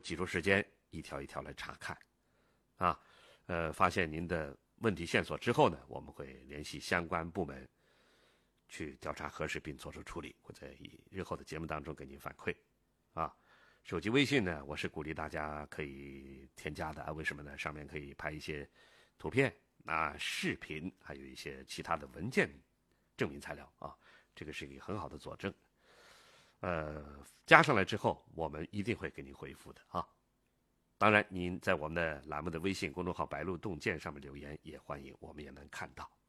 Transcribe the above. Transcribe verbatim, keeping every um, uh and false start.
挤出时间一条一条来查看，啊，呃，发现您的问题线索之后呢，我们会联系相关部门去调查核实并做出处理，会在日后的节目当中给您反馈，啊。手机微信呢，我是鼓励大家可以添加的啊，为什么呢？上面可以拍一些图片、啊视频，还有一些其他的文件证明材料啊，这个是一个很好的佐证。呃，加上来之后，我们一定会给您回复的啊。当然，您在我们的栏目的微信公众号"白鹿洞见"上面留言也欢迎，我们也能看到。